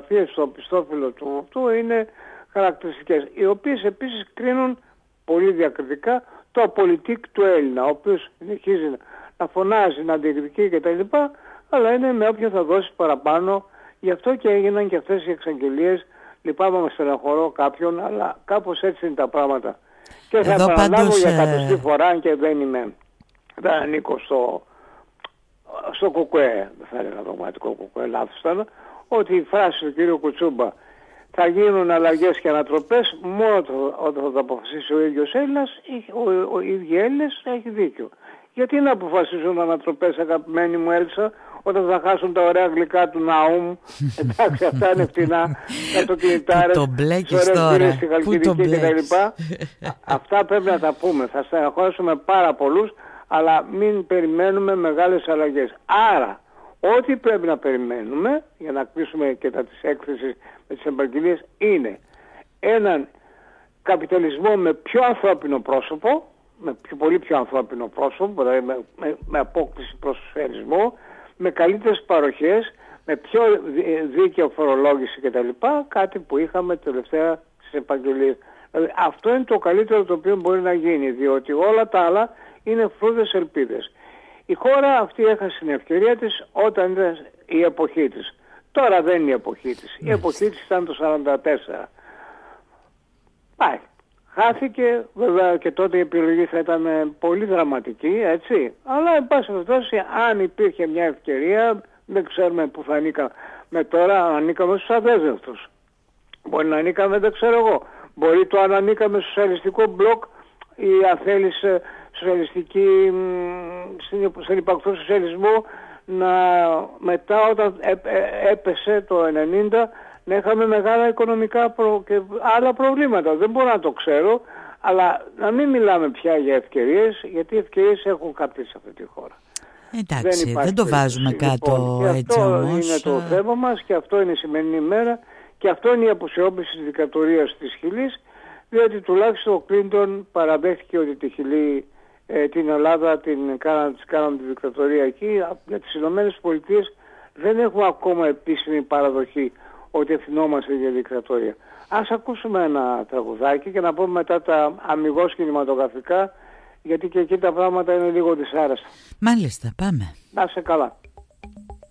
φωτογραφίες στο πιστόφυλλο του αυτού είναι χαρακτηριστικές, οι οποίες επίσης κρίνουν πολύ διακριτικά το απολυτικ του Έλληνα, ο οποίος συνεχίζει να φωνάζει, να διεκδικεί κτλ. Αλλά είναι με όποιον θα δώσει παραπάνω. Γι' αυτό και έγιναν και αυτές οι εξαγγελίες. Λυπάμαι, με στεναχωρώ κάποιον, αλλά κάπως έτσι είναι τα πράγματα. Και θα επαναλάβω για κατοστή φορά, αν και δεν ανήκω στο κουκουέ, δεν θα έλεγα δογματικό κουκουέ, λάθος ήταν, ότι η φράση του κύριου Κουτσούμπα, θα γίνουν αλλαγές και ανατροπές μόνο όταν θα το αποφασίσει ο ίδιος Έλληνας, οι ίδιοι Έλληνες, έχει δίκιο. Γιατί να αποφασίζουν ανατροπές, αγαπημένη μου Έλσα, όταν θα χάσουν τα ωραία γλυκά του Ναούμ? Εντάξει, αυτά είναι φτηνά, αυτοκινητάρες, τώρα, στη Χαλκιδική κτλ. Αυτά πρέπει να τα πούμε. Θα στεναχωρήσουμε πάρα πολλούς, αλλά μην περιμένουμε μεγάλες αλλαγές. Άρα, ό,τι πρέπει να περιμένουμε, για να κλείσουμε και τα της έκθεσης με τις επαγγελίες, είναι έναν καπιταλισμό με πιο ανθρώπινο πρόσωπο, με πολύ πιο ανθρώπινο πρόσωπο, δηλαδή με απόκτηση προσφαιρισμό, με καλύτερες παροχές, με πιο δίκαιο φορολόγηση κτλ. Κάτι που είχαμε τελευταία στις επαγγελίες. Δηλαδή, αυτό είναι το καλύτερο το οποίο μπορεί να γίνει, διότι όλα τα άλλα είναι φρούδες ελπίδες. Η χώρα αυτή έχασε την ευκαιρία της όταν ήταν η εποχή της. Τώρα δεν είναι η εποχή της. Η εποχή της ήταν το 1944. Πάει. Χάθηκε, βέβαια και τότε η επιλογή θα ήταν πολύ δραματική, έτσι. Αλλά εν πάση περιπτώσει, αν υπήρχε μια ευκαιρία, δεν ξέρουμε πού θα ανήκαμε τώρα, αν ανήκαμε στους αδέσμευτους. Μπορεί να ανήκαμε, δεν ξέρω εγώ. Μπορεί το αν ανήκαμε στο σοσιαλιστικό μπλοκ ή αν θέλεις σοσιαλιστική, στον υπαρκτό σοσιαλισμό, μετά όταν έπεσε το 1990, να είχαμε μεγάλα οικονομικά και άλλα προβλήματα. Δεν μπορώ να το ξέρω, αλλά να μην μιλάμε πια για ευκαιρίες, γιατί οι ευκαιρίες έχουν κάποιες σε αυτή τη χώρα. Εντάξει, δεν το βάζουμε κάτω έτσι όμως. Αυτό είναι το θέμα μας και αυτό είναι η σημερινή ημέρα και αυτό είναι η αποσιώπηση της δικτατορίας της Χιλής, διότι τουλάχιστον ο Κλίντον παραδέχτηκε ότι τη Χιλή, την Ελλάδα την κάναμε τη δικτατορία εκεί. Για τις Ηνωμένες Πολιτείες δεν έχουμε ακόμα επίσημη παραδοχή ότι ευθυνόμαστε για δικτατορία. Ας ακούσουμε ένα τραγουδάκι και να πούμε μετά τα αμιγώς κινηματογραφικά, γιατί και εκεί τα πράγματα είναι λίγο δυσάρεστα. Μάλιστα, πάμε. Να είσαι καλά.